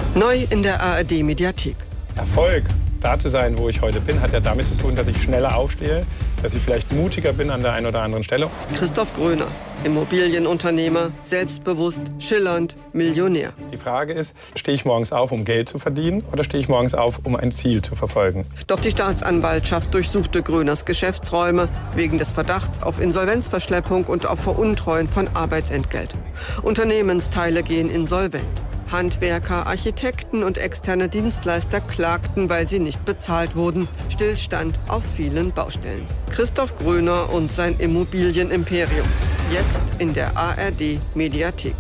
Neu in der ARD-Mediathek. Erfolg, da zu sein, wo ich heute bin, hat ja damit zu tun, dass ich schneller aufstehe, dass ich vielleicht mutiger bin an der einen oder anderen Stelle. Christoph Gröner, Immobilienunternehmer, selbstbewusst, schillernd, Millionär. Die Frage ist, stehe ich morgens auf, um Geld zu verdienen, oder stehe ich morgens auf, um ein Ziel zu verfolgen? Doch die Staatsanwaltschaft durchsuchte Gröners Geschäftsräume wegen des Verdachts auf Insolvenzverschleppung und auf Veruntreuen von Arbeitsentgelt. Unternehmensteile gehen insolvent. Handwerker, Architekten und externe Dienstleister klagten, weil sie nicht bezahlt wurden. Stillstand auf vielen Baustellen. Christoph Gröner und sein Immobilienimperium. Jetzt in der ARD-Mediathek.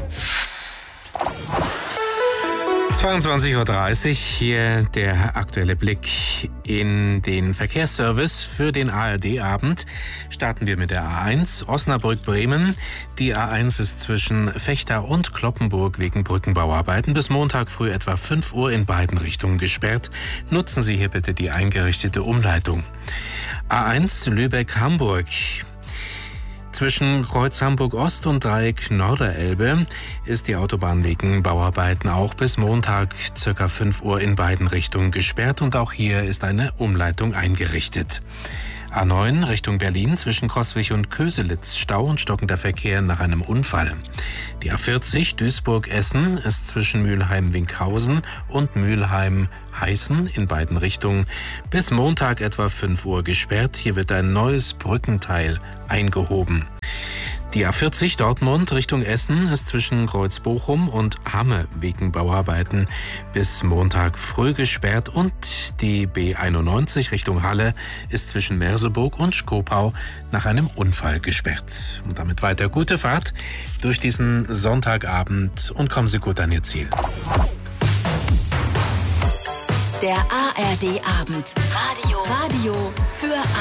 22:30 Uhr, hier der aktuelle Blick in den Verkehrsservice für den ARD-Abend. Starten wir mit der A1 Osnabrück-Bremen. Die A1 ist zwischen Vechta und Cloppenburg wegen Brückenbauarbeiten bis Montag früh etwa 5 Uhr in beiden Richtungen gesperrt. Nutzen Sie hier bitte die eingerichtete Umleitung. A1 Lübeck-Hamburg. Zwischen Kreuz Hamburg-Ost und Dreieck Norderelbe ist die Autobahn wegen Bauarbeiten auch bis Montag ca. 5 Uhr in beiden Richtungen gesperrt und auch hier ist eine Umleitung eingerichtet. A9 Richtung Berlin zwischen Coswig und Köselitz Stau und stockender Verkehr nach einem Unfall. Die A40 Duisburg-Essen ist zwischen Mülheim-Winkhausen und Mülheim-Heißen in beiden Richtungen bis Montag etwa 5 Uhr gesperrt. Hier wird ein neues Brückenteil eingehoben. Die A40 Dortmund Richtung Essen ist zwischen Kreuz-Bochum und Hamme wegen Bauarbeiten bis Montag früh gesperrt und die B91 Richtung Halle ist zwischen Merseburg und Schkopau nach einem Unfall gesperrt. Und damit weiter gute Fahrt durch diesen Sonntagabend und kommen Sie gut an Ihr Ziel. Der ARD-Abend. Radio für